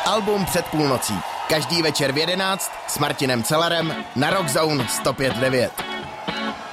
Album před půlnocí. Každý večer v 11 s Martinem Cellerem na Rockzone 105.9.